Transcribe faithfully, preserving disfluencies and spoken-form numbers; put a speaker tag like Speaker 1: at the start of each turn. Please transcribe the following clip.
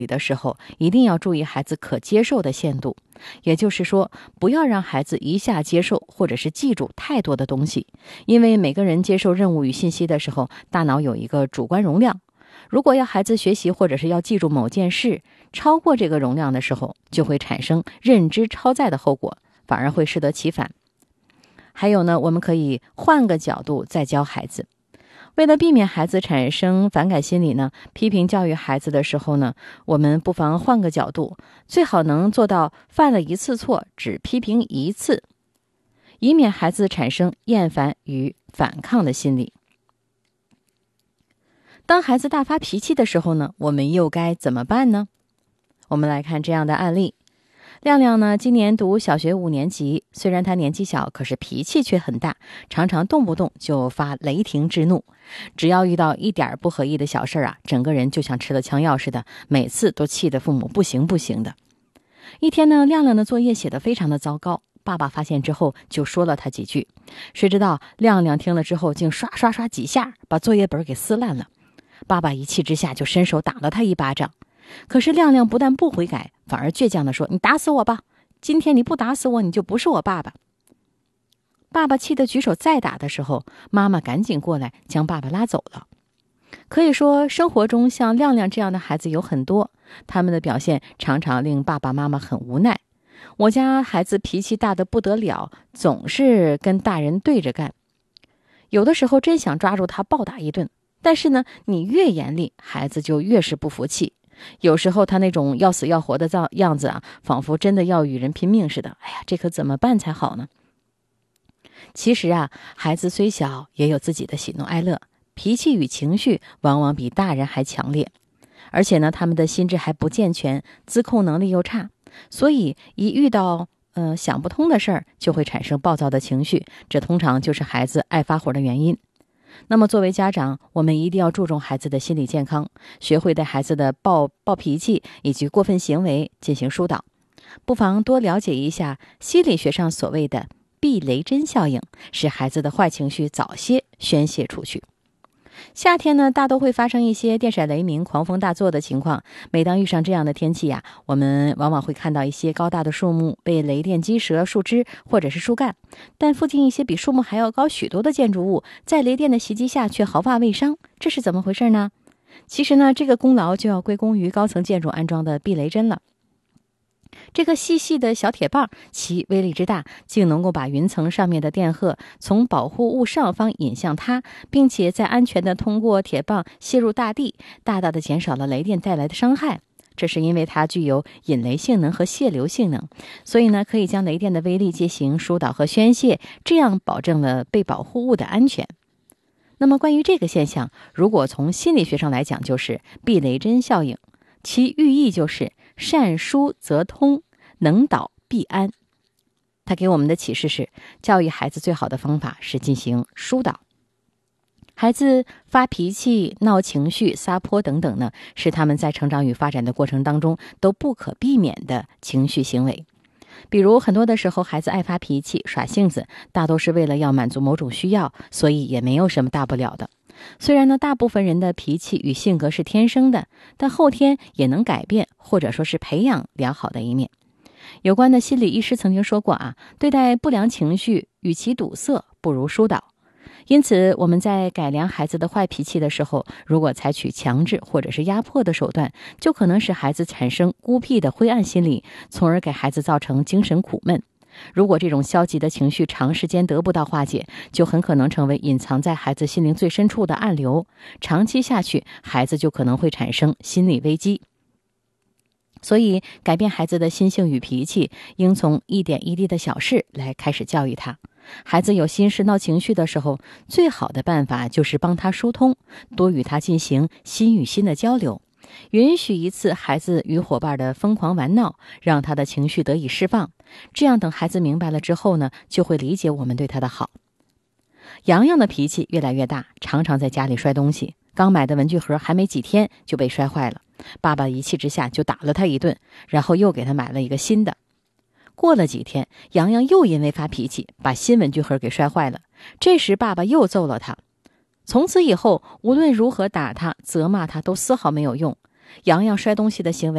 Speaker 1: 的时候，一定要注意孩子可接受的限度，也就是说，不要让孩子一下接受或者是记住太多的东西，因为每个人接受任务与信息的时候，大脑有一个主观容量。如果要孩子学习或者是要记住某件事超过这个容量的时候，就会产生认知超载的后果，反而会适得其反。还有呢，我们可以换个角度再教孩子。为了避免孩子产生反感心理呢，批评教育孩子的时候呢，我们不妨换个角度，最好能做到犯了一次错只批评一次，以免孩子产生厌烦与反抗的心理。当孩子大发脾气的时候呢，我们又该怎么办呢？我们来看这样的案例。亮亮呢，今年读小学五年级，虽然他年纪小，可是脾气却很大，常常动不动就发雷霆之怒。只要遇到一点不合意的小事啊，整个人就像吃了枪药似的，每次都气得父母不行不行的。一天呢，亮亮的作业写得非常的糟糕，爸爸发现之后就说了他几句，谁知道亮亮听了之后竟刷刷刷几下把作业本给撕烂了。爸爸一气之下就伸手打了他一巴掌。可是亮亮不但不悔改，反而倔强地说，你打死我吧，今天你不打死我，你就不是我爸爸。爸爸气得举手再打的时候，妈妈赶紧过来将爸爸拉走了。可以说生活中像亮亮这样的孩子有很多，他们的表现常常令爸爸妈妈很无奈。我家孩子脾气大得不得了，总是跟大人对着干，有的时候真想抓住他暴打一顿，但是呢，你越严厉，孩子就越是不服气。有时候他那种要死要活的样子啊，仿佛真的要与人拼命似的。哎呀，这可怎么办才好呢？其实啊，孩子虽小，也有自己的喜怒哀乐，脾气与情绪往往比大人还强烈。而且呢，他们的心智还不健全，自控能力又差，所以一遇到呃想不通的事儿，就会产生暴躁的情绪，这通常就是孩子爱发火的原因。那么作为家长，我们一定要注重孩子的心理健康，学会对孩子的暴暴脾气以及过分行为进行疏导。不妨多了解一下心理学上所谓的避雷针效应，使孩子的坏情绪早些宣泄出去。夏天呢，大都会发生一些电闪雷鸣、狂风大作的情况。每当遇上这样的天气呀、啊，我们往往会看到一些高大的树木被雷电击折树枝或者是树干，但附近一些比树木还要高许多的建筑物，在雷电的袭击下却毫发未伤，这是怎么回事呢？其实呢，这个功劳就要归功于高层建筑安装的避雷针了。这个细细的小铁棒，其威力之大，竟能够把云层上面的电荷从保护物上方引向它，并且再安全地通过铁棒泄入大地，大大地减少了雷电带来的伤害。这是因为它具有引雷性能和泄流性能，所以呢，可以将雷电的威力进行疏导和宣泄，这样保证了被保护物的安全。那么关于这个现象，如果从心理学上来讲，就是避雷针效应，其寓意就是善疏则通，能导必安。他给我们的启示是，教育孩子最好的方法是进行疏导。孩子发脾气、闹情绪、撒泼等等呢，是他们在成长与发展的过程当中都不可避免的情绪行为。比如很多的时候，孩子爱发脾气、耍性子，大都是为了要满足某种需要，所以也没有什么大不了的。虽然呢，大部分人的脾气与性格是天生的，但后天也能改变，或者说是培养良好的一面。有关的心理医师曾经说过啊，对待不良情绪，与其堵塞，不如疏导。因此，我们在改良孩子的坏脾气的时候，如果采取强制或者是压迫的手段，就可能使孩子产生孤僻的灰暗心理，从而给孩子造成精神苦闷。如果这种消极的情绪长时间得不到化解，就很可能成为隐藏在孩子心灵最深处的暗流，长期下去，孩子就可能会产生心理危机。所以，改变孩子的心性与脾气，应从一点一滴的小事来开始教育他。孩子有心事闹情绪的时候，最好的办法就是帮他疏通，多与他进行心与心的交流，允许一次孩子与伙伴的疯狂玩闹，让他的情绪得以释放。这样等孩子明白了之后呢，就会理解我们对他的好。洋洋的脾气越来越大，常常在家里摔东西，刚买的文具盒还没几天就被摔坏了，爸爸一气之下就打了他一顿，然后又给他买了一个新的。过了几天，洋洋又因为发脾气把新文具盒给摔坏了，这时爸爸又揍了他。从此以后，无论如何打他责骂他都丝毫没有用。 洋洋摔东西的行为